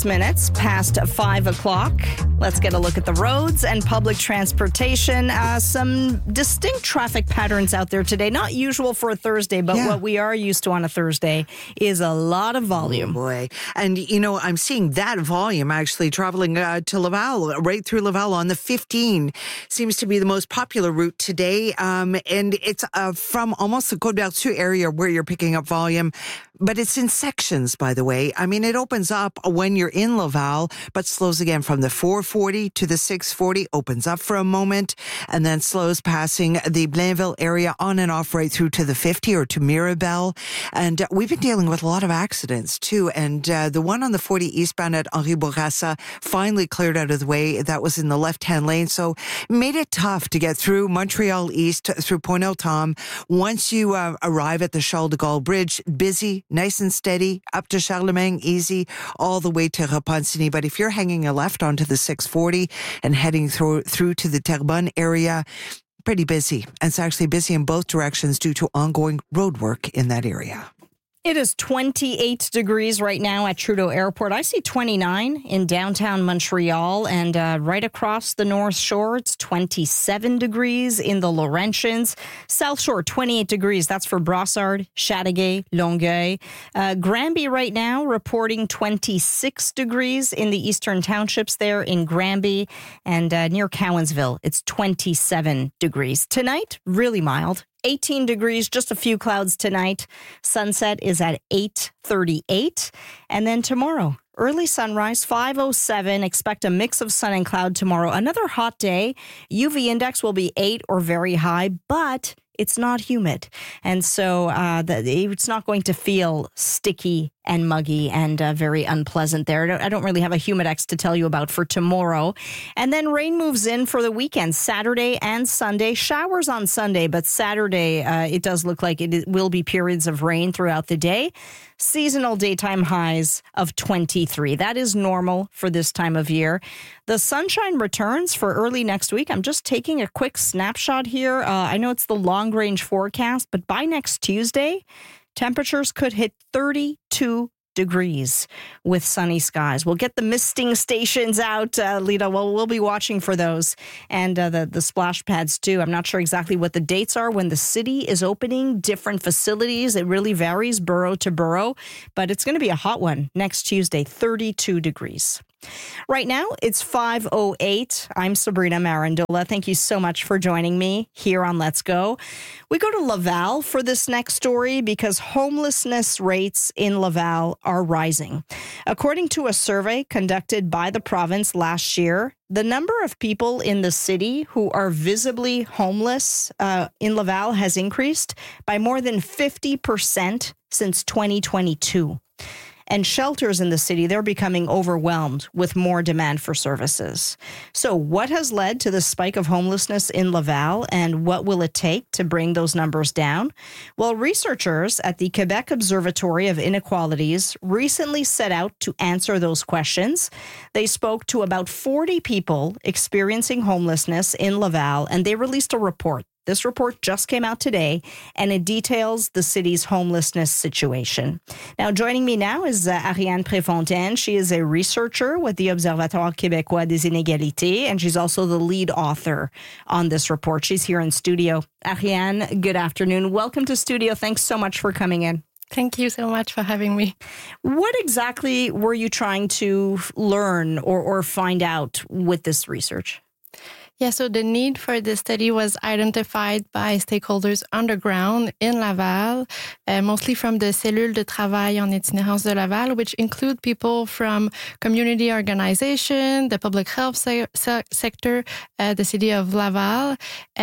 Minutes past 5 o'clock. Let's get a look at the roads and public transportation. Some distinct traffic patterns out there today. Not usual for a Thursday, but what we are used to on a Thursday is a lot of volume. Oh boy. And, I'm seeing that volume actually traveling to Laval, right through Laval on the 15. Seems to be the most popular route today. And it's from almost the Côte-Vertu area where you're picking up volume. But it's in sections, by the way. I mean, it opens up when you're in Laval, but slows again from the 440 to the 640, opens up for a moment, and then slows passing the Blainville area on and off right through to the 50 or to Mirabel. And we've been dealing with a lot of accidents, too. And the one on the 40 eastbound at Henri Bourassa finally cleared out of the way. That was in the left-hand lane, so made it tough to get through Montreal East, through Pointe-aux-Trembles. Once you arrive at the Charles de Gaulle Bridge, busy, nice and steady, up to Charlemagne, easy, all the way to Repentigny. But if you're hanging a left onto the 640 and heading through to the Terrebonne area, pretty busy. And it's actually busy in both directions due to ongoing road work in that area. It is 28 degrees right now at Trudeau Airport. I see 29 in downtown Montreal, and right across the North Shore, it's 27 degrees in the Laurentians. South Shore, 28 degrees. That's for Brossard, Chateauguay, Longueuil. Granby right now reporting 26 degrees in the eastern townships there in Granby, and near Cowansville, it's 27 degrees. Tonight, really mild. 18 degrees, just a few clouds tonight. Sunset is at 8:38. And then tomorrow, early sunrise, 5:07. Expect a mix of sun and cloud tomorrow. Another hot day. UV index will be 8 or very high, but it's not humid. And so it's not going to feel sticky and muggy and very unpleasant there. I don't really have a humidex to tell you about for tomorrow. And then rain moves in for the weekend, Saturday and Sunday. Showers on Sunday, but Saturday it does look like it will be periods of rain throughout the day. Seasonal daytime highs of 23. That is normal for this time of year. The sunshine returns for early next week. I'm just taking a quick snapshot here. I know it's the long-range forecast, but by next Tuesday, temperatures could hit 32 degrees with sunny skies. We'll get the misting stations out, Lita. Well, we'll be watching for those, and the splash pads too. I'm not sure exactly what the dates are when the city is opening different facilities. It really varies borough to borough, but it's going to be a hot one next Tuesday, 32 degrees. Right now, it's 5:08. I'm Sabrina Marandola. Thank you so much for joining me here on Let's Go. We go to Laval for this next story because homelessness rates in Laval are rising. According to a survey conducted by the province last year, the number of people in the city who are visibly homeless in Laval has increased by more than 50% since 2022. And shelters in the city, they're becoming overwhelmed with more demand for services. So what has led to the spike of homelessness in Laval, and what will it take to bring those numbers down? Well, researchers at the Quebec Observatory of Inequalities recently set out to answer those questions. They spoke to about 40 people experiencing homelessness in Laval, and they released a report. This report just came out today, and it details the city's homelessness situation. Now, joining me now is Ariane Préfontaine. She is a researcher with the Observatoire Québécois des Inégalités, and she's also the lead author on this report. She's here in studio. Ariane, good afternoon. Welcome to studio. Thanks so much for coming in. Thank you so much for having me. What exactly were you trying to learn or find out with this research? Yeah, so the need for this study was identified by stakeholders underground in Laval, mostly from the Cellule de Travail en Itinérance de Laval, which include people from community organization, the public health sector, the city of Laval.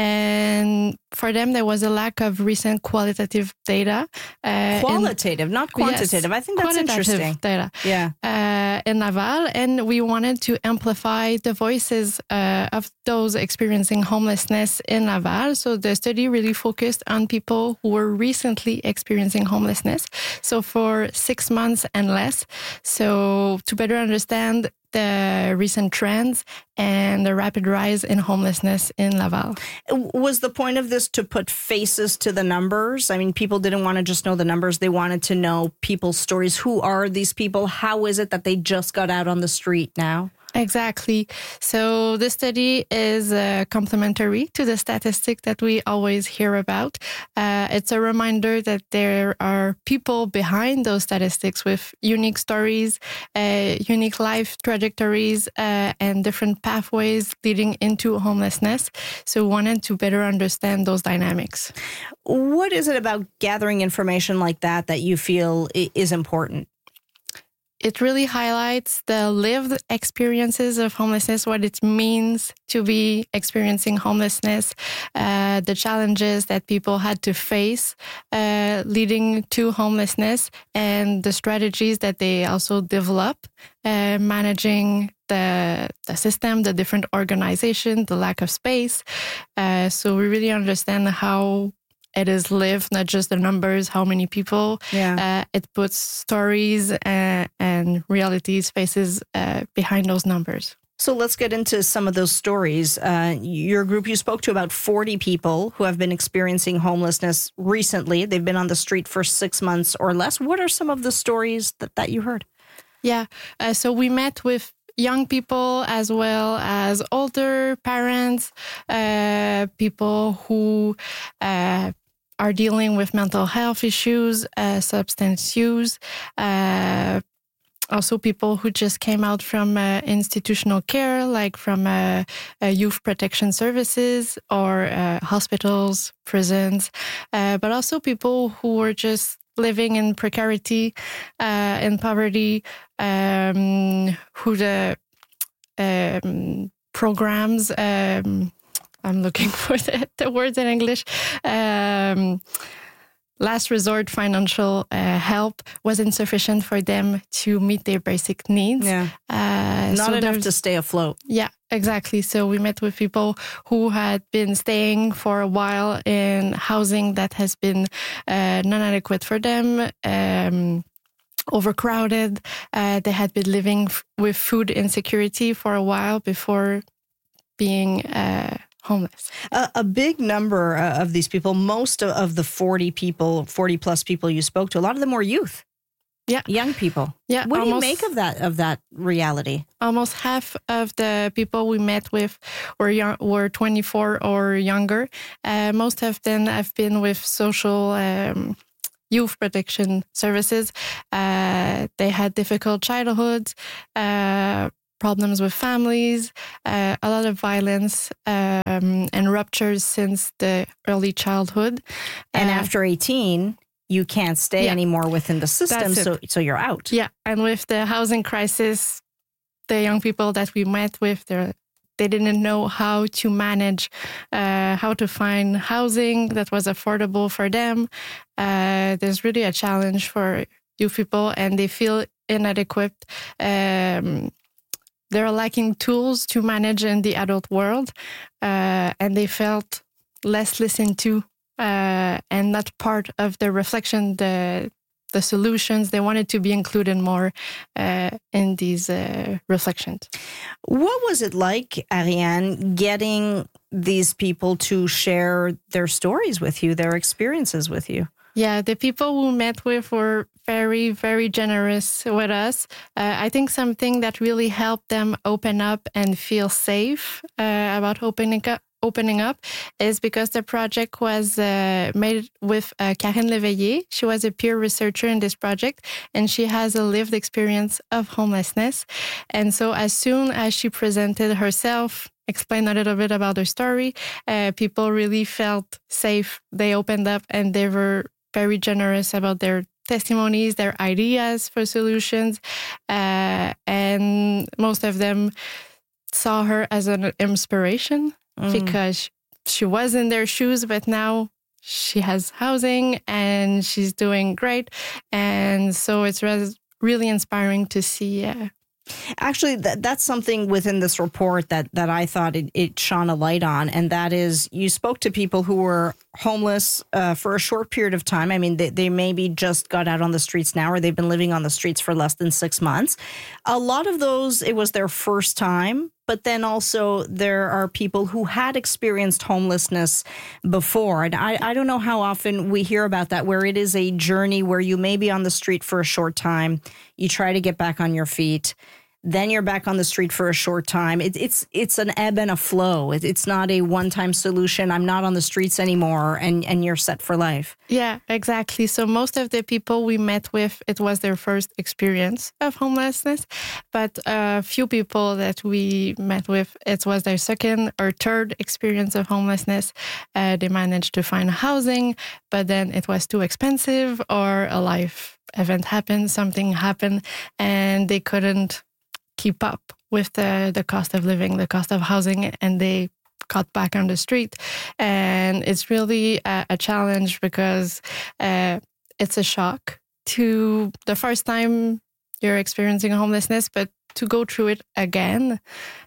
And for them, there was a lack of recent qualitative data. Qualitative, not quantitative. Yes, I think that's interesting. Data. Yeah. In Laval. And we wanted to amplify the voices of those experiencing homelessness in Laval. So the study really focused on people who were recently experiencing homelessness. So for 6 months and less. So to better understand the recent trends and the rapid rise in homelessness in Laval. Was the point of this to put faces to the numbers? I mean, people didn't want to just know the numbers. They wanted to know people's stories. Who are these people? How is it that they just got out on the street now? Exactly. So the study is complementary to the statistic that we always hear about. It's a reminder that there are people behind those statistics with unique stories, unique life trajectories, and different pathways leading into homelessness. So we wanted to better understand those dynamics. What is it about gathering information like that you feel is important? It really highlights the lived experiences of homelessness, what it means to be experiencing homelessness, the challenges that people had to face leading to homelessness, and the strategies that they also develop, managing the system, the different organization, the lack of space. So we really understand how it is lived, not just the numbers, how many people. Yeah. It puts stories and realities, faces behind those numbers. So let's get into some of those stories. Your group, you spoke to about 40 people who have been experiencing homelessness recently. They've been on the street for 6 months or less. What are some of the stories that you heard? Yeah. So we met with young people as well as older parents, people who are dealing with mental health issues, substance use, also people who just came out from institutional care, like from youth protection services or hospitals, prisons, but also people who were just living in precarity, in poverty, who the programs, I'm looking for the words in English, last resort financial help was insufficient for them to meet their basic needs. Yeah. Not enough to stay afloat. Yeah, exactly. So we met with people who had been staying for a while in housing that has been non-adequate for them, overcrowded. They had been living with food insecurity for a while before being homeless. A big number of these people, most of the 40 plus people you spoke to, a lot of them were youth. Yeah. Young people. Yeah. What do you make of that reality? Almost half of the people we met with were 24 or younger. Most of them have been with social youth protection services. They had difficult childhoods, problems with families, a lot of violence and ruptures since the early childhood. And after 18, you can't stay anymore within the system, so you're out. Yeah, and with the housing crisis, the young people that we met with, they didn't know how to manage, how to find housing that was affordable for them. There's really a challenge for youth people, and they feel inadequate. They're lacking tools to manage in the adult world, and they felt less listened to and not part of the reflection, the solutions. They wanted to be included more in these reflections. What was it like, Ariane, getting these people to share their stories with you, their experiences with you? Yeah, the people we met with were very, very generous with us. I think something that really helped them open up and feel safe about opening up is because the project was made with Karine Léveillé. She was a peer researcher in this project, and she has a lived experience of homelessness. And so as soon as she presented herself, explained a little bit about her story, people really felt safe. They opened up, and they were very generous about their testimonies, their ideas for solutions. And most of them saw her as an inspiration because she was in their shoes, but now she has housing and she's doing great. And so it's really inspiring to see. Actually, that's something within this report that I thought it shone a light on, and that is you spoke to people who were homeless for a short period of time. I mean, they maybe just got out on the streets now, or they've been living on the streets for less than 6 months. A lot of those, it was their first time. But then also there are people who had experienced homelessness before. And I don't know how often we hear about that, where it is a journey where you may be on the street for a short time. You try to get back on your feet. Then you're back on the street for a short time. It's an ebb and a flow. It's not a one-time solution. I'm not on the streets anymore, and you're set for life. Yeah, exactly. So most of the people we met with, it was their first experience of homelessness. But a few people that we met with, it was their second or third experience of homelessness. They managed to find housing, but then it was too expensive, or a life event happened, something happened, and they couldn't keep up with the cost of living, the cost of housing, and they got back on the street. And it's really a challenge because it's a shock to the first time you're experiencing homelessness, but to go through it again,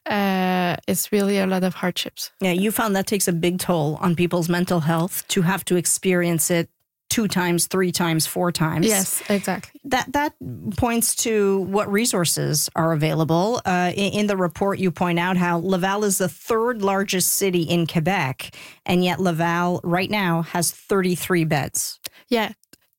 it's really a lot of hardships. Yeah, you found that takes a big toll on people's mental health to have to experience it 2 times, 3 times, 4 times. Yes, exactly. That points to what resources are available. In the report, you point out how Laval is the 3rd largest city in Quebec, and yet Laval right now has 33 beds. Yeah,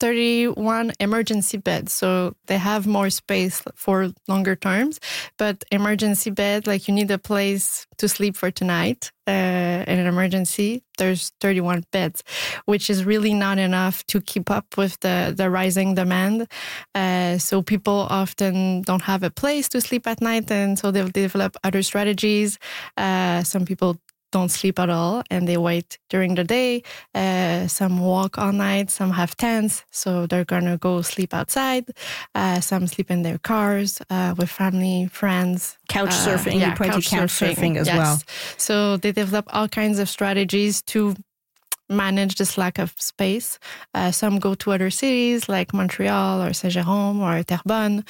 31 emergency beds. So they have more space for longer terms, but emergency bed, like you need a place to sleep for tonight. In an emergency, there's 31 beds, which is really not enough to keep up with the rising demand. So people often don't have a place to sleep at night, and so they'll develop other strategies. Some people don't sleep at all and they wait during the day. Some walk all night, some have tents, so they're going to go sleep outside. Some sleep in their cars with family, friends. Couch surfing, you point to couch surfing as well. So they develop all kinds of strategies to manage this lack of space. Some go to other cities like Montreal or Saint-Jérôme or Terrebonne,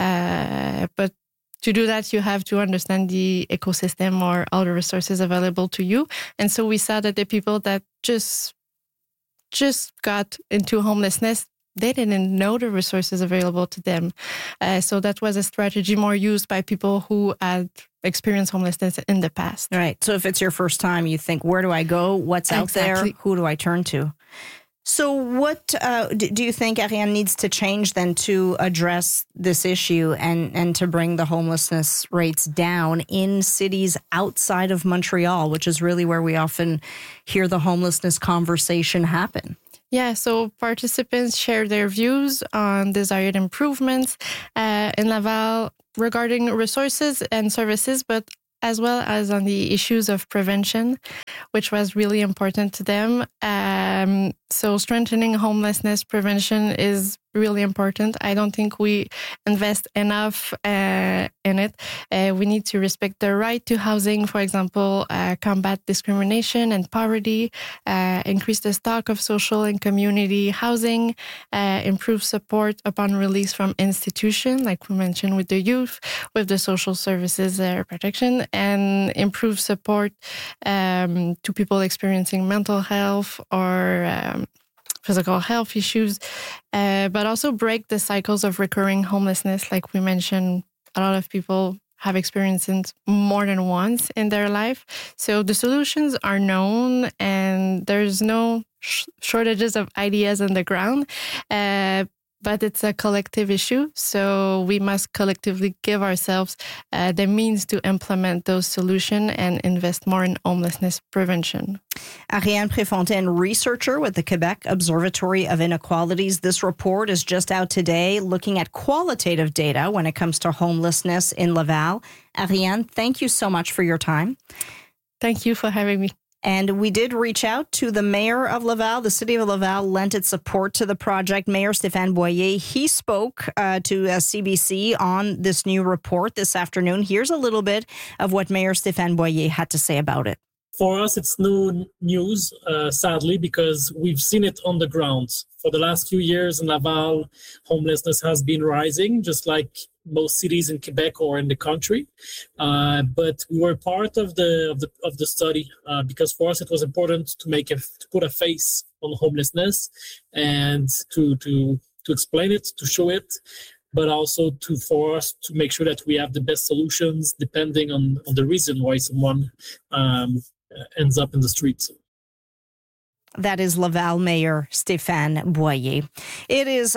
but to do that, you have to understand the ecosystem or all the resources available to you. And so we saw that the people that just got into homelessness, they didn't know the resources available to them. So that was a strategy more used by people who had experienced homelessness in the past. Right. So if it's your first time, you think, where do I go? What's out there? Who do I turn to? So what do you think Ariane needs to change then to address this issue and to bring the homelessness rates down in cities outside of Montreal, which is really where we often hear the homelessness conversation happen? Yeah, so participants share their views on desired improvements in Laval regarding resources and services, but as well as on the issues of prevention, which was really important to them. So strengthening homelessness prevention is really important. I don't think we invest enough in it. We need to respect the right to housing, for example, combat discrimination and poverty, increase the stock of social and community housing, improve support upon release from institution, like we mentioned with the youth, with the social services protection, and improve support to people experiencing mental health or physical health issues, but also break the cycles of recurring homelessness. Like we mentioned, a lot of people have experienced it more than once in their life. So the solutions are known and there's no shortages of ideas on the ground. But it's a collective issue, so we must collectively give ourselves the means to implement those solutions and invest more in homelessness prevention. Ariane Préfontaine, researcher with the Quebec Observatory of Inequalities. This report is just out today looking at qualitative data when it comes to homelessness in Laval. Ariane, thank you so much for your time. Thank you for having me. And we did reach out to the mayor of Laval. The city of Laval lent its support to the project. Mayor Stéphane Boyer, he spoke to CBC on this new report this afternoon. Here's a little bit of what Mayor Stéphane Boyer had to say about it. For us, it's no news, sadly, because we've seen it on the ground. For the last few years in Laval, homelessness has been rising, just like most cities in Quebec or in the country. But we were part of the study because for us it was important to put a face on homelessness and to explain it, to show it, but also for us to make sure that we have the best solutions depending on the reason why someone ends up in the streets. That is Laval Mayor Stéphane Boyer. It is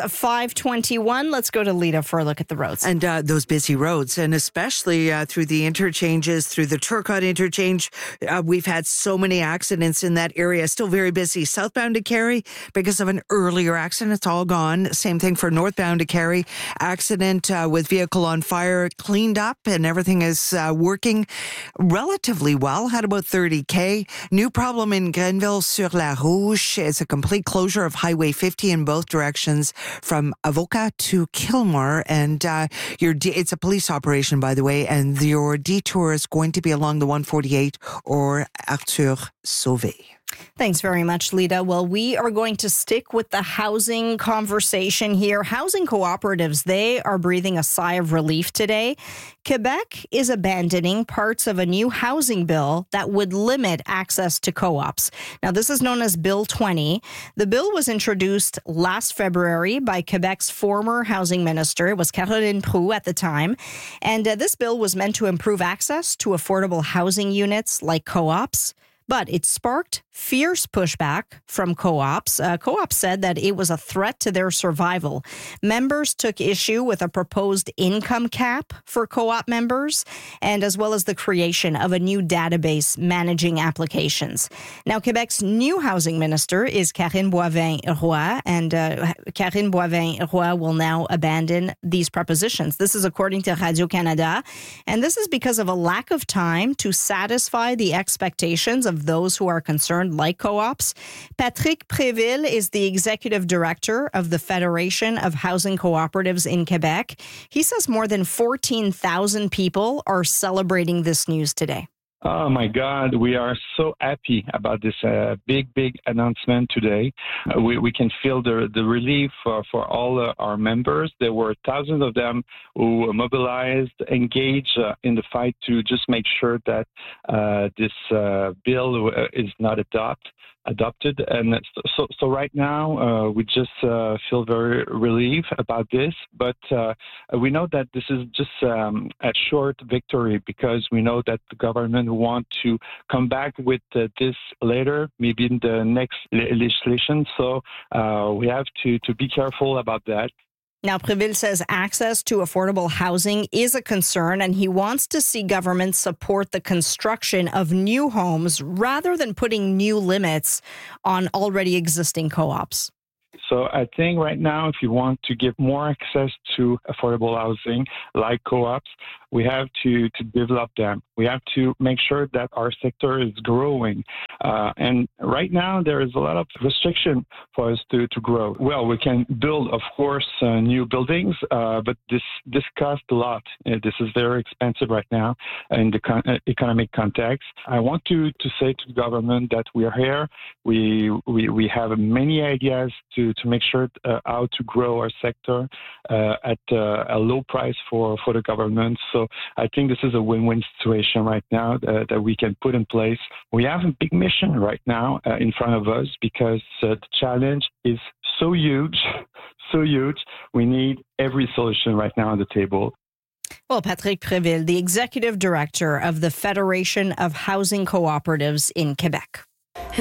5:21. Let's go to Lita for a look at the roads. And those busy roads, and especially through the interchanges, through the Turcotte interchange, we've had so many accidents in that area. Still very busy. Southbound to Carey, because of an earlier accident, it's all gone. Same thing for northbound to Carey. Accident with vehicle on fire, cleaned up, and everything is working relatively well. Had about 30K. New problem in Grenville-sur-la Rouge. It's a complete closure of Highway 50 in both directions from Avoca to Kilmore. And it's a police operation, by the way, and your detour is going to be along the 148 or Arthur Sauvé. Thanks very much, Lita. Well, we are going to stick with the housing conversation here. Housing cooperatives, they are breathing a sigh of relief today. Quebec is abandoning parts of a new housing bill that would limit access to co-ops. Now, this is known as Bill 20. The bill was introduced last February by Quebec's former housing minister. It was Caroline Proulx at the time. And this bill was meant to improve access to affordable housing units like co-ops. But it sparked fierce pushback from co-ops. Co-ops said that it was a threat to their survival. Members took issue with a proposed income cap for co-op members, and as well as the creation of a new database managing applications. Now, Quebec's new housing minister is Karine Boivin-Roy, and Karine Boivin-Roy will now abandon these propositions. This is according to Radio-Canada, and this is because of a lack of time to satisfy the expectations of those who are concerned, like co-ops. Patrick Préville is the executive director of the Federation of Housing Cooperatives in Quebec. He says more than 14,000 people are celebrating this news today. Oh my God, we are so happy about this big announcement today. We can feel the relief for all our members. There were thousands of them who mobilized, engaged in the fight to just make sure that this bill is not adopted. And so right now, we just feel very relieved about this. But we know that this is just a short victory because we know that the government want to come back with this later, maybe in the next legislation. So we have to be careful about that. Now, Préville says access to affordable housing is a concern, and he wants to see governments support the construction of new homes rather than putting new limits on already existing co-ops. So I think right now, if you want to give more access to affordable housing like co-ops, we have to develop them. We have to make sure that our sector is growing. And right now, there is a lot of restriction for us to grow. Well, we can build, of course, new buildings, but this costs a lot. This is very expensive right now in the economic context. I want to say to the government that we are here. We have many ideas to make sure how to grow our sector at a low price for the government. So I think this is a win-win situation right now that we can put in place. We have a big mission right now in front of us because the challenge is so huge. We need every solution right now on the table. Well, Patrick Préville, the executive director of the Federation of Housing Cooperatives in Quebec.